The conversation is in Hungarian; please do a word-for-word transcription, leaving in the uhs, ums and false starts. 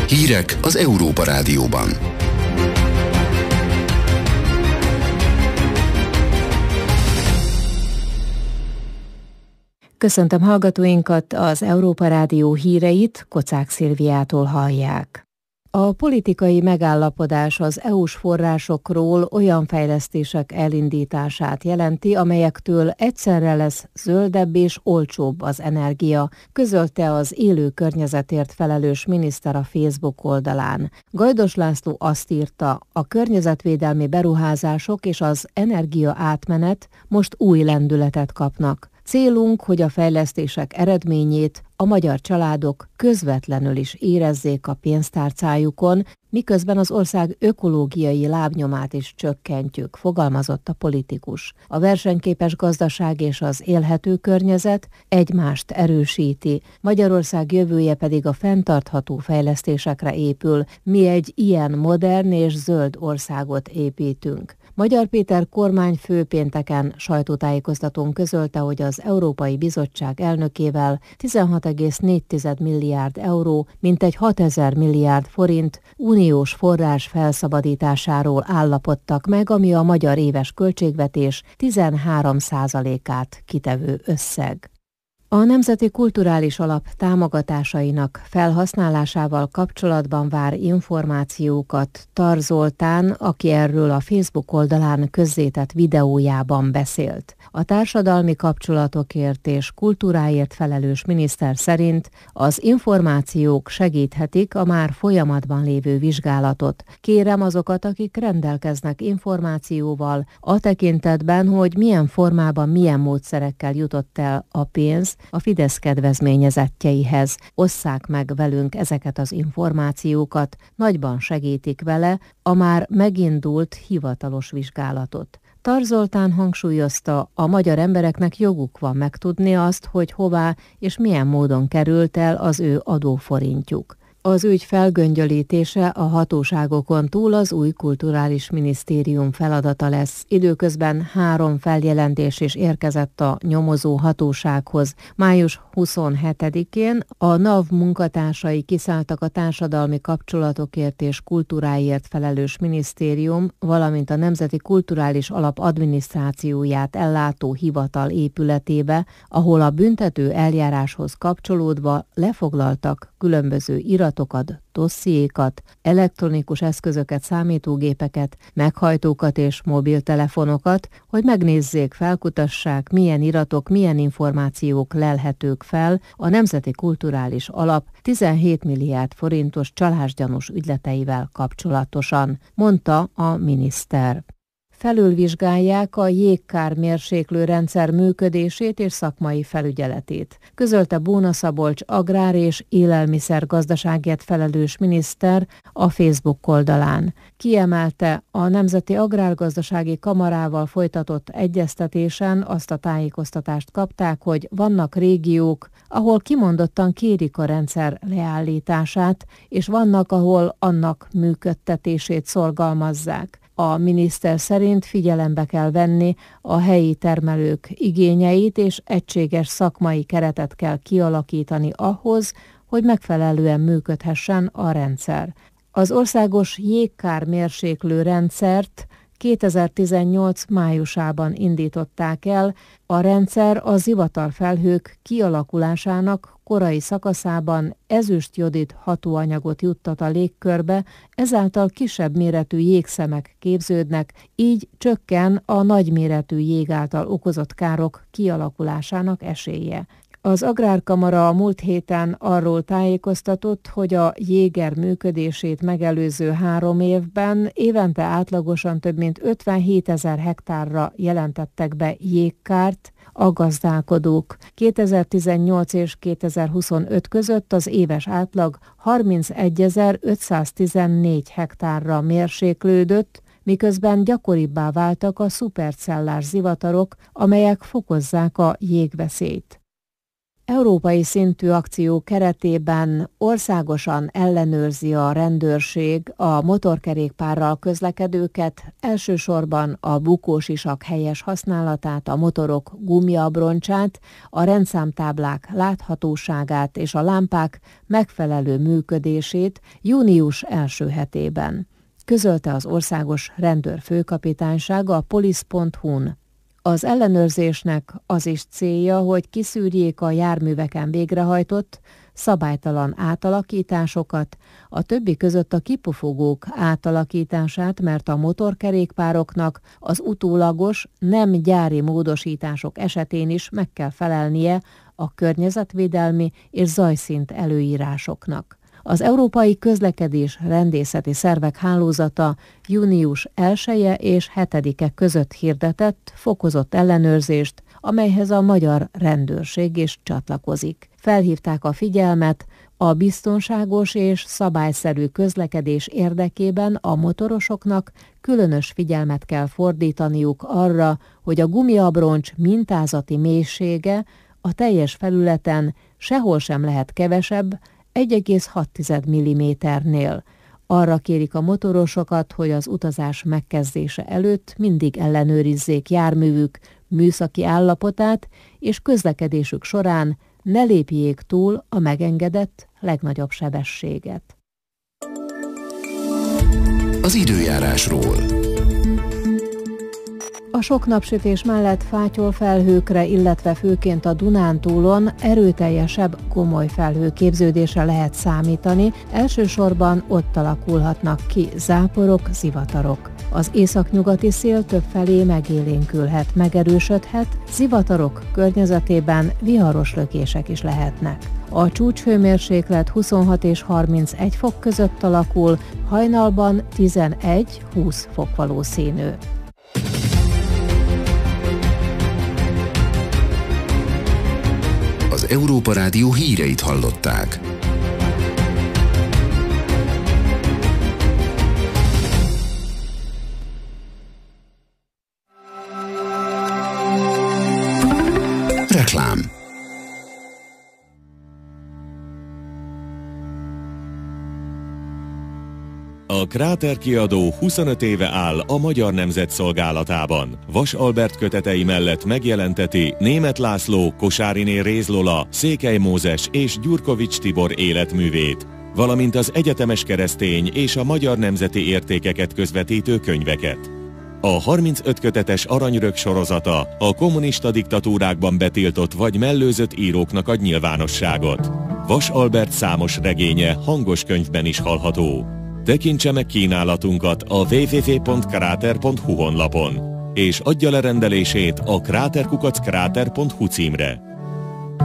Hírek az Európa Rádióban. Köszöntöm hallgatóinkat, az Európa Rádió híreit Kocák Szilviától hallják. A politikai megállapodás az é u-s forrásokról olyan fejlesztések elindítását jelenti, amelyektől egyszerre lesz zöldebb és olcsóbb az energia, közölte az élő környezetért felelős miniszter a Facebook oldalán. Gajdos László azt írta, a környezetvédelmi beruházások és az energia átmenet most új lendületet kapnak. Célunk, hogy a fejlesztések eredményét a magyar családok közvetlenül is érezzék a pénztárcájukon, miközben az ország ökológiai lábnyomát is csökkentjük, fogalmazott a politikus. A versenyképes gazdaság és az élhető környezet egymást erősíti, Magyarország jövője pedig a fenntartható fejlesztésekre épül, mi egy ilyen modern és zöld országot építünk. Magyar Péter kormányfő pénteken sajtótájékoztatón közölte, hogy az Európai Bizottság elnökével tizenhat egész négy milliárd euró, mintegy hatezer milliárd forint uniós forrás felszabadításáról állapodtak meg, ami a magyar éves költségvetés tizenhárom százalékát kitevő összeg. A Nemzeti Kulturális Alap támogatásainak felhasználásával kapcsolatban vár információkat Tar Zoltán, aki erről a Facebook oldalán közzétett videójában beszélt. A társadalmi kapcsolatokért és kultúráért felelős miniszter szerint az információk segíthetik a már folyamatban lévő vizsgálatot. Kérem azokat, akik rendelkeznek információval, a tekintetben, hogy milyen formában, milyen módszerekkel jutott el a pénz a Fidesz kedvezményezettjeihez. Osszák meg velünk ezeket az információkat, nagyban segítik vele a már megindult hivatalos vizsgálatot. Tar Zoltán hangsúlyozta, a magyar embereknek joguk van megtudni azt, hogy hová és milyen módon került el az ő adóforintjuk. Az ügy felgöngyölítése a hatóságokon túl az új kulturális minisztérium feladata lesz. Időközben három feljelentés is érkezett a nyomozó hatósághoz. május huszonhetedikén a NAV munkatársai kiszálltak a társadalmi kapcsolatokért és kultúráért felelős minisztérium, valamint a Nemzeti Kulturális Alap adminisztrációját ellátó hivatal épületébe, ahol a büntető eljáráshoz kapcsolódva lefoglaltak különböző iratokat, dossziékat, elektronikus eszközöket, számítógépeket, meghajtókat és mobiltelefonokat, hogy megnézzék, felkutassák, milyen iratok, milyen információk lelhetők fel a Nemzeti Kulturális Alap tizenhét milliárd forintos csalásgyanús ügyleteivel kapcsolatosan, mondta a miniszter. Felülvizsgálják a jégkármérséklő rendszer működését és szakmai felügyeletét, közölte Bóna Szabolcs agrár- és élelmiszergazdaságért felelős miniszter a Facebook oldalán. Kiemelte, a Nemzeti Agrárgazdasági Kamarával folytatott egyeztetésen azt a tájékoztatást kapták, hogy vannak régiók, ahol kimondottan kérik a rendszer leállítását, és vannak, ahol annak működtetését szorgalmazzák. A miniszter szerint figyelembe kell venni a helyi termelők igényeit, és egységes szakmai keretet kell kialakítani ahhoz, hogy megfelelően működhessen a rendszer. Az országos jégkármérséklő rendszert kétezer-tizennyolc májusában indították el, a rendszer a zivatarfelhők kialakulásának korai szakaszában ezüstjodid hatóanyagot juttat a légkörbe, ezáltal kisebb méretű jégszemek képződnek, így csökken a nagyméretű jég által okozott károk kialakulásának esélye. Az Agrárkamara a múlt héten arról tájékoztatott, hogy a jéger működését megelőző három évben évente átlagosan több mint ötvenhétezer hektárra jelentettek be jégkárt a gazdálkodók. kétezer-tizennyolc és kétezer-huszonöt között az éves átlag harmincegyezer-ötszáztizennégy hektárra mérséklődött, miközben gyakoribbá váltak a szupercellás zivatarok, amelyek fokozzák a jégveszélyt. Európai szintű akció keretében országosan ellenőrzi a rendőrség a motorkerékpárral közlekedőket, elsősorban a bukósisak helyes használatát, a motorok gumiabroncsát, a rendszámtáblák láthatóságát és a lámpák megfelelő működését június első hetében, közölte az országos rendőrfőkapitányság a police pont hu-n. Az ellenőrzésnek az is célja, hogy kiszűrjék a járműveken végrehajtott szabálytalan átalakításokat, a többi között a kipufogók átalakítását, mert a motorkerékpároknak az utólagos, nem gyári módosítások esetén is meg kell felelnie a környezetvédelmi és zajszint előírásoknak. Az Európai Közlekedés Rendészeti Szervek Hálózata június elseje és hetedike között hirdetett fokozott ellenőrzést, amelyhez a magyar rendőrség is csatlakozik. Felhívták a figyelmet, a biztonságos és szabályszerű közlekedés érdekében a motorosoknak különös figyelmet kell fordítaniuk arra, hogy a gumiabroncs mintázati mélysége a teljes felületen sehol sem lehet kevesebb, egy egész hat milliméternél. Arra kérik a motorosokat, hogy az utazás megkezdése előtt mindig ellenőrizzék járművük műszaki állapotát, és közlekedésük során ne lépjék túl a megengedett legnagyobb sebességet. Az időjárásról. A sok napsütés mellett fátyol felhőkre, illetve főként a Dunántúlon erőteljesebb, gomoly felhőképződésre lehet számítani, elsősorban ott alakulhatnak ki záporok, zivatarok. Az északnyugati szél többfelé megélénkülhet, megerősödhet, zivatarok környezetében viharos lökések is lehetnek. A csúcshőmérséklet huszonhat és harmincegy fok között alakul, hajnalban tizenegy-húsz fok valószínű. Az Európa Rádió híreit hallották. Reklám. A Kráter kiadó huszonöt éve áll a Magyar Nemzet szolgálatában. Vas Albert kötetei mellett megjelenteti Németh László, Kosáriné Réz Lola, Székely Mózes és Gyurkovics Tibor életművét, valamint az egyetemes keresztény és a magyar nemzeti értékeket közvetítő könyveket. A harmincöt kötetes Aranyrög sorozata a kommunista diktatúrákban betiltott vagy mellőzött íróknak ad nyilvánosságot. Vas Albert számos regénye hangos könyvben is hallható. Tekintse meg kínálatunkat a double-u double-u double-u pont kráter pont hu honlapon, és adja le rendelését a kráter kukac kráter pont hu címre.